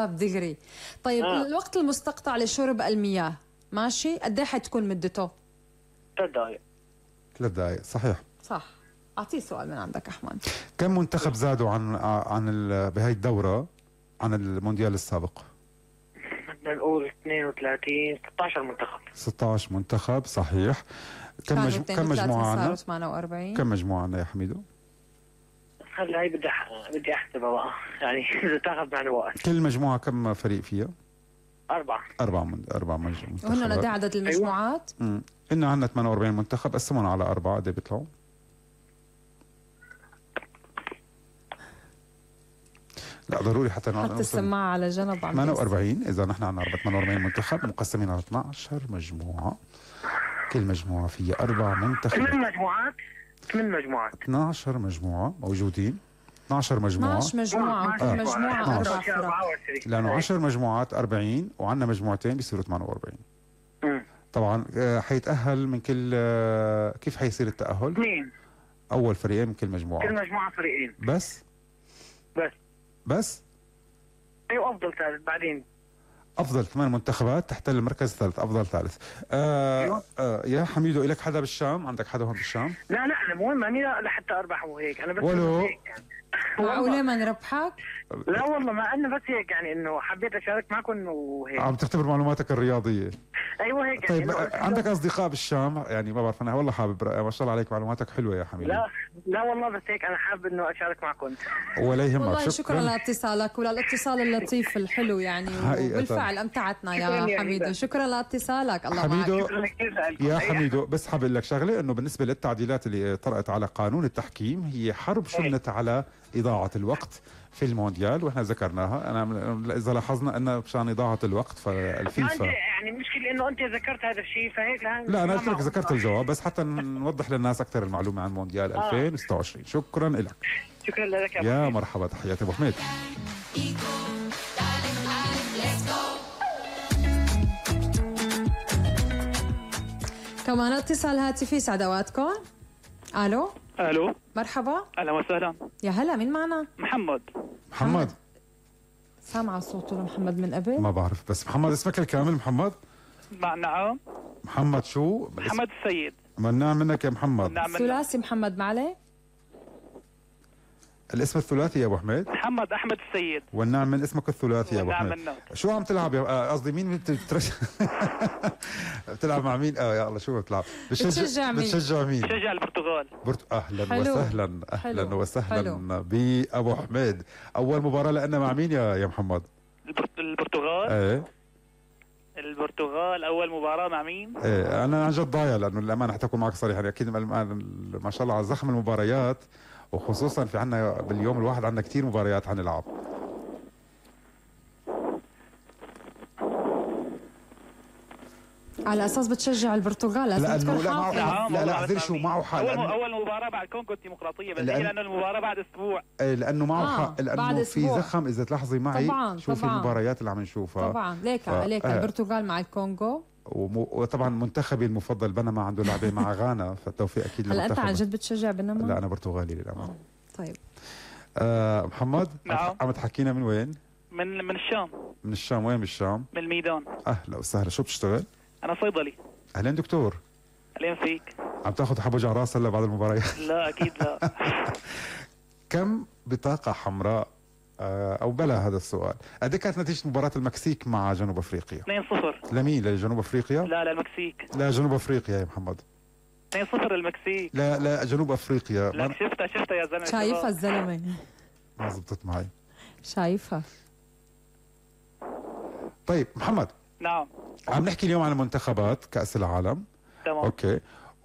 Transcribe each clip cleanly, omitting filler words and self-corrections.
5000 دغري. طيب الوقت المستقطع لشرب المياه ماشي قد ايه حتكون مدته؟ 3 دقائق. 3 دقائق صحيح. صح. اعطيه سؤال من عندك احمد. كم منتخب زادوا عن بهي الدورة عن المونديال السابق؟ بدنا نقول 32 16 منتخب. 16 منتخب صحيح. كم مجموعة عنا؟ 48. كم مجموعة عنا يا حميدو؟ هلا هي بدي احسبها بقى يعني اذا تاخذ معنا وقت. كل مجموعة كم فريق فيها؟ 4. 4 منتخبات. وهن قد ايه عدد المجموعات؟ إنه عندنا 48 منتخب قسمهم على 4 قد ايه بيطلعوا؟ لا ضروري حتى حط السماعة على جنب. 48 إذا نحن عندنا 48 منتخب مقسمين على 12 مجموعة. كل مجموعة فيها 4 منتخبات. 8 مجموعات. 12 مجموعة موجودين. 12 مجموعة. 12 مجموعة وكل مجموعة 4 فرق. لأنه 10 مجموعات 40 وعندنا مجموعتين بيصيروا 48. طبعا حيتأهل من كل كيف حيصير التأهل؟ 2. أول فريقين من كل مجموعة. كل مجموعة فريقين. بس ايوه افضل ثالث بعدين افضل 8 منتخبات تحتل المركز الثالث افضل ثالث. يا حميدو لك حدا بالشام؟ عندك حدا هون بالشام؟ لا انا مو ماني لحتى اربح وهيك انا بس ولو معقولة ما نربحك؟ لا والله ما انا بس هيك يعني انه حبيت اشارك معكم وهيك. عم تختبر معلوماتك الرياضية. ايوه هيك طيب يعني عندك اصدقاء بالشام؟ يعني ما بعرف انا والله حابب ما شاء الله عليك معلوماتك حلوة يا حميدو. لا والله بس هيك انا حابب انه اشارك معكم. ولا يهمك. والله شكرا لاتصالك وللاتصال اللطيف الحلو يعني وبالفعل امتعتنا يا حميدو. شكرا لاتصالك. الله حميدو معك. يا حميدو بس حابب لك شغله انه بالنسبه للتعديلات اللي طرأت على قانون التحكيم هي حرب شنت على اضاعه الوقت في المونديال واحنا ذكرناها. انا اذا لاحظنا ان مشان اضاعه الوقت فالفيفا يعني مشكلة انه انت ذكرت هذا الشيء فهيك لا انا قلت لك ذكرت الجواب بس حتى نوضح للناس اكثر المعلومه عن مونديال 2026. شكرا لك. شكرا لك يا مرحبا. تحياتي ابو حميد. كمان اتصال هاتفي سعد اوقاتكم. الو مرحبا. اهلا وسهلا. يا هلا مين معنا؟ محمد سامعة صوته لمحمد من قبل؟ ما بعرف بس محمد اسمك الكامل محمد؟ نعم محمد شو؟ محمد السيد. مناع منك يا محمد. ثلاثي محمد معلي؟ الاسم الثلاثي يا ابو حميد؟ محمد احمد السيد. والنعم من اسمك الثلاثي يا ابو حميد. منه. شو عم تلعب يا قصدي مين بتلعب مع مين؟ يا الله شو بتلعب؟ بتشجع مين؟ بتشجع البرتغال. اهلا وسهلا بابو حميد. اول مباراة لنا مع مين يا محمد؟ البرتغال. ايه البرتغال اول مباراة مع مين؟ ايه انا عن جد ضايع لانه الامانة حتى اكون معك صريح يعني اكيد ما شاء الله على زخم المباريات وخصوصا في عنا باليوم الواحد عنا كثير مباريات حنلعب. على اساس بتشجع البرتغال لازم تكون حاضر. لا اعذر شو معه حق اول مباراة بعد كونغو ديمقراطية بس لانه المباراة بعد اسبوع. لانه معه حق لانه في زخم اذا تلاحظي معي شوفي المباريات اللي عم نشوفها طبعا ليك البرتغال مع الكونغو وطبعا منتخبي المفضل بنما عنده لعبه مع غانا فالتوفيق اكيد هلا انت عن جد بتشجع بنما؟ لا انا برتغالي للامانه. طيب محمد نعم. عم تحكينا من وين؟ من الشام. من الشام. وين بالشام؟ من الميدان. اهلا وسهلا. شو بتشتغل؟ انا صيدلي. اهلين دكتور. اهلين فيك. عم تاخذ حبوج على راس هلا بعد المباريات؟ لا اكيد لا. كم بطاقه حمراء او بلا هذا السؤال قد ايه كانت نتيجه مباراه المكسيك مع جنوب افريقيا؟ 2-0. لمين؟ لجنوب افريقيا؟ لا المكسيك. لا جنوب افريقيا يا محمد. 2-0 المكسيك. لا جنوب افريقيا. لا شفتها يا زلمه. شايفها الزلمه ما زبطت معي. شايفها. طيب محمد. نعم. عم نحكي اليوم عن منتخبات كأس العالم. تمام. اوكي.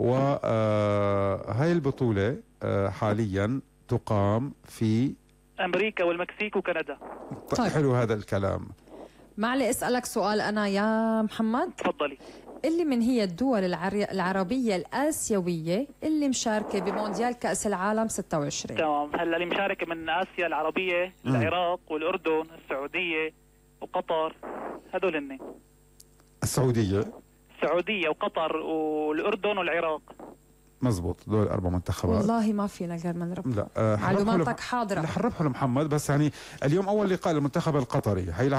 وهاي البطولة حاليا تقام في امريكا والمكسيك وكندا. طيب حلو هذا الكلام. معلي اسألك سؤال انا يا محمد. تفضلي. اللي من هي الدول العربية الآسيوية اللي مشاركة بمونديال كأس العالم 26؟ تمام. هلا اللي مشاركة من آسيا العربية العراق والأردن السعودية وقطر هذول هن. السعودية وقطر والأردن والعراق. مزبوط دول 4 منتخبات. والله ما فينا غير ما نربح. لا معلوماتك حاضرة. رح نربحه لمحمد بس يعني اليوم أول لقاء للمنتخب القطري